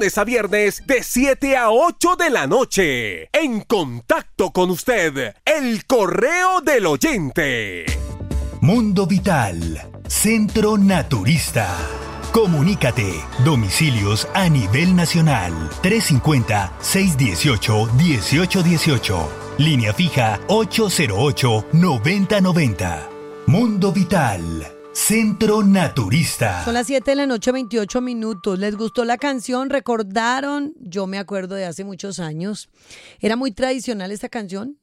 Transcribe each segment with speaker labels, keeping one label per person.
Speaker 1: lunes a viernes de 7 a 8 de la noche. En contacto con usted, el correo del oyente.
Speaker 2: Mundo Vital, Centro Naturista. Comunícate. Domicilios a nivel nacional. 350-618-1818. Línea fija 808-9090. Mundo Vital, Centro Naturista.
Speaker 3: Son las 7 de la noche, 28 minutos. ¿Les gustó la canción? ¿Recordaron? Yo me acuerdo de hace muchos años. Era muy tradicional esta canción.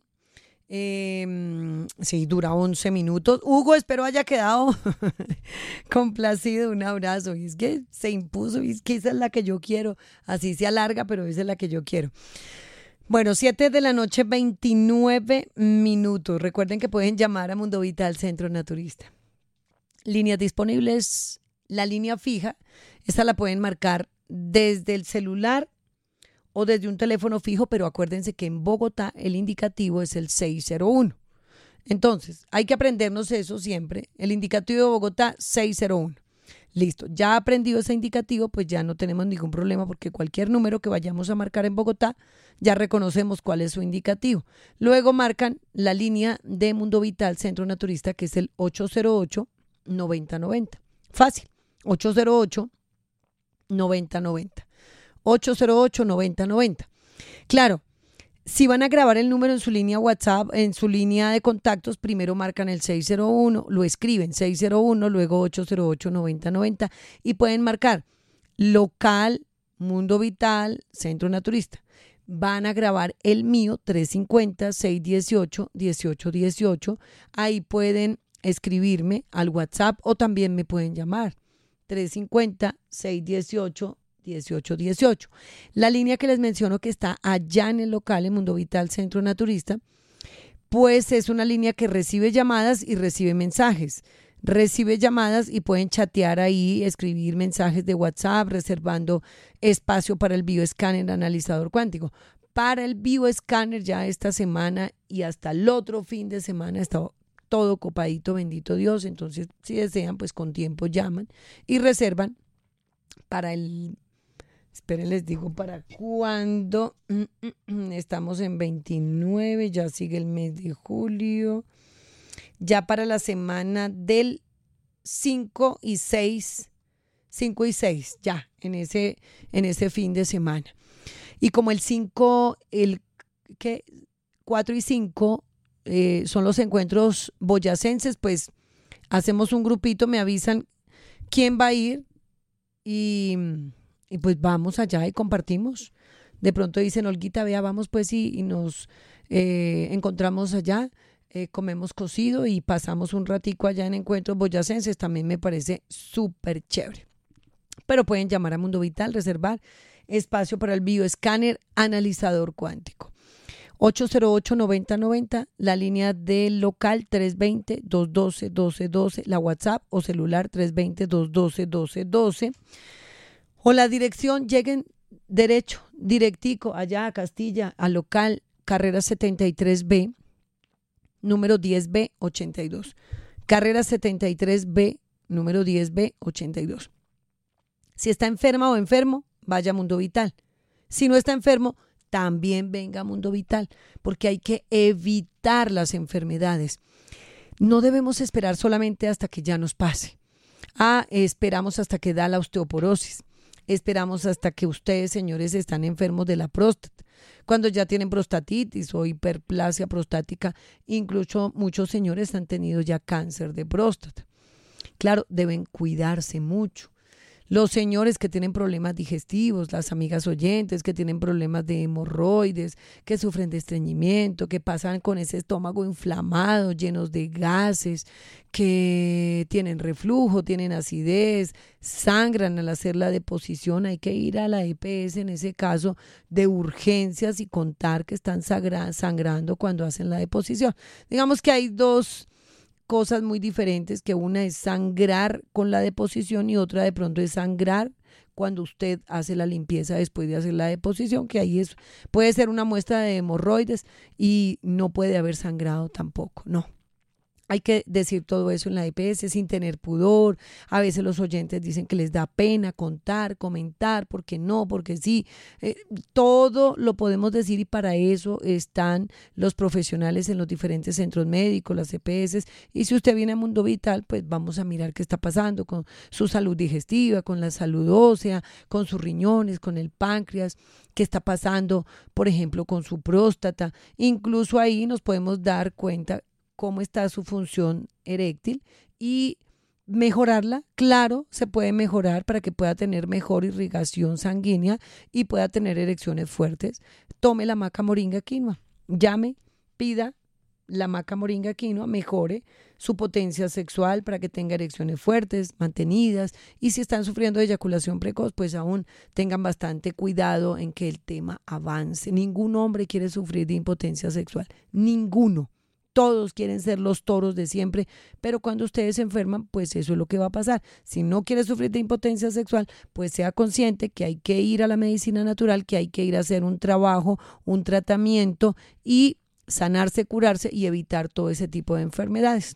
Speaker 3: Sí, dura 11 minutos. Hugo, espero haya quedado complacido. Un abrazo. Y es que se impuso, y es que esa es la que yo quiero. Así se alarga, pero esa es la que yo quiero. Bueno, 7 de la noche, 29 minutos. Recuerden que pueden llamar a Mundo Vital Centro Naturista. Líneas disponibles, la línea fija. Esta la pueden marcar desde el celular o desde un teléfono fijo, pero acuérdense que en Bogotá el indicativo es el 601. Entonces, hay que aprendernos eso siempre. El indicativo de Bogotá, 601. Listo, ya aprendido ese indicativo, pues ya no tenemos ningún problema porque cualquier número que vayamos a marcar en Bogotá, ya reconocemos cuál es su indicativo. Luego marcan la línea de Mundo Vital Centro Naturista, que es el 808-9090. Fácil, 808-9090. 808-9090. Claro, si van a grabar el número en su línea WhatsApp, en su línea de contactos, primero marcan el 601, lo escriben 601, luego 808-9090 y pueden marcar local, Mundo Vital, Centro Naturista. Van a grabar el mío 350-618-1818. Ahí pueden escribirme al WhatsApp o también me pueden llamar 350-618-1818. La línea que les menciono que está allá en el local en Mundo Vital Centro Naturista, pues es una línea que recibe llamadas y recibe mensajes. Recibe llamadas y pueden chatear ahí, escribir mensajes de WhatsApp, reservando espacio para el bioescáner analizador cuántico. Para el bioescáner ya esta semana y hasta el otro fin de semana está todo copadito, bendito Dios. Entonces, si desean, pues con tiempo llaman y reservan para el... Esperen, les digo para cuándo. Estamos en 29, ya sigue el mes de julio. Ya para la semana del 5 y 6, ya en ese fin de semana. Y como el 4 y 5 son los encuentros boyacenses, pues hacemos un grupito, me avisan quién va a ir y pues vamos allá y compartimos. De pronto dicen, Olguita, vea, vamos pues y nos encontramos allá. Comemos cocido y pasamos un ratico allá en encuentros boyacenses. También me parece súper chévere. Pero pueden llamar a Mundo Vital, reservar espacio para el bioescáner analizador cuántico. 808-9090, la línea del local 320-212-1212, la WhatsApp o celular 320-212-1212. O la dirección, lleguen directico allá a Castilla, al local Carrera 73B. Número 10B82. Carrera 73B, número 10B82. Si está enferma o enfermo, vaya a Mundo Vital. Si no está enfermo, también venga a Mundo Vital, porque hay que evitar las enfermedades. No debemos esperar solamente hasta que ya nos pase. Esperamos hasta que da la osteoporosis. Esperamos hasta que ustedes, señores, están enfermos de la próstata. Cuando ya tienen prostatitis o hiperplasia prostática, incluso muchos señores han tenido ya cáncer de próstata. Claro, deben cuidarse mucho. Los señores que tienen problemas digestivos, las amigas oyentes que tienen problemas de hemorroides, que sufren de estreñimiento, que pasan con ese estómago inflamado, llenos de gases, que tienen reflujo, tienen acidez, sangran al hacer la deposición, hay que ir a la EPS en ese caso de urgencias y contar que están sangrando cuando hacen la deposición. Digamos que hay dos cosas muy diferentes, que una es sangrar con la deposición y otra de pronto es sangrar cuando usted hace la limpieza después de hacer la deposición, que ahí puede ser una muestra de hemorroides y no puede haber sangrado tampoco, no. Hay que decir todo eso en la EPS sin tener pudor. A veces los oyentes dicen que les da pena contar, comentar, porque no, porque sí. Todo lo podemos decir y para eso están los profesionales en los diferentes centros médicos, las EPS. Y si usted viene a Mundo Vital, pues vamos a mirar qué está pasando con su salud digestiva, con la salud ósea, con sus riñones, con el páncreas, qué está pasando, por ejemplo, con su próstata. Incluso ahí nos podemos dar cuenta cómo está su función eréctil y mejorarla. Claro, se puede mejorar para que pueda tener mejor irrigación sanguínea y pueda tener erecciones fuertes. Tome la maca moringa quinoa, llame, pida la maca moringa quinoa, mejore su potencia sexual para que tenga erecciones fuertes, mantenidas, y si están sufriendo de eyaculación precoz, pues aún tengan bastante cuidado en que el tema avance. Ningún hombre quiere sufrir de impotencia sexual, ninguno. Todos quieren ser los toros de siempre, pero cuando ustedes se enferman, pues eso es lo que va a pasar. Si no quiere sufrir de impotencia sexual, pues sea consciente que hay que ir a la medicina natural, que hay que ir a hacer un trabajo, un tratamiento y sanarse, curarse y evitar todo ese tipo de enfermedades.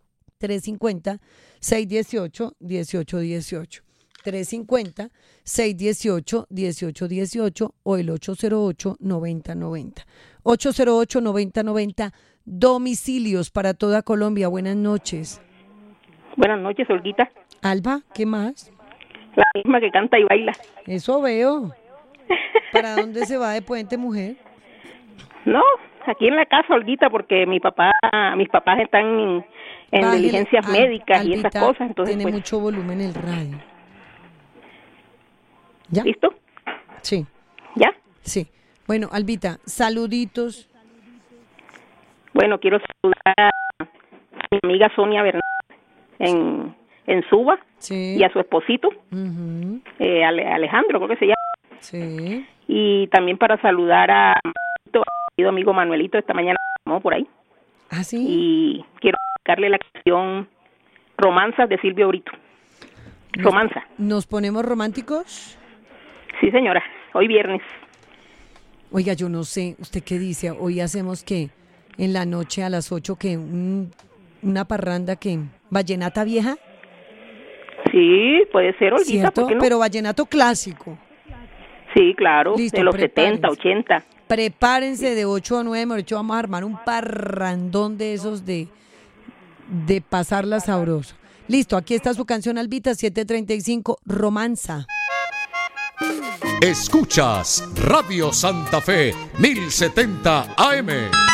Speaker 3: 350-618-1818. 350-618-1818 o el 808-9090. 808-9090. Domicilios para toda Colombia. Buenas noches.
Speaker 4: Buenas noches, Olguita.
Speaker 3: Alba, ¿qué más?
Speaker 4: La misma que canta y baila.
Speaker 3: Eso veo. ¿Para dónde se va de puente, mujer?
Speaker 4: No, aquí en la casa, Olguita, porque mis papás están en diligencias médicas y esas cosas. Entonces,
Speaker 3: tiene mucho volumen el radio. ¿Ya?
Speaker 4: ¿Listo?
Speaker 3: Sí.
Speaker 4: ¿Ya?
Speaker 3: Sí. Bueno, Albita, saluditos.
Speaker 4: Bueno, quiero saludar a mi amiga Sonia Bernal en Suba, sí, y a su esposito, Alejandro, creo que se llama.
Speaker 3: Sí.
Speaker 4: Y también para saludar a mi amigo Manuelito, esta mañana llamó por ahí.
Speaker 3: ¿Ah, sí?
Speaker 4: Y quiero dedicarle la canción Romanzas de Silvio Brito. Romanza.
Speaker 3: ¿Nos ponemos románticos?
Speaker 4: Sí, señora, hoy viernes.
Speaker 3: Oiga, yo no sé, ¿usted qué dice? Hoy hacemos que en la noche a las 8 que una parranda que vallenata vieja.
Speaker 4: Sí, puede ser, Olguita,
Speaker 3: ¿cierto?
Speaker 4: ¿por qué no?
Speaker 3: Pero vallenato clásico.
Speaker 4: Sí, claro,
Speaker 3: listo,
Speaker 4: de los 70, 80.
Speaker 3: Prepárense de 8 a 9, de hecho vamos a armar un parrandón de esos de pasarla sabroso. Listo, aquí está su canción, Albita, 7:35, Romanza.
Speaker 5: Escuchas Radio Santa Fe 1070 AM.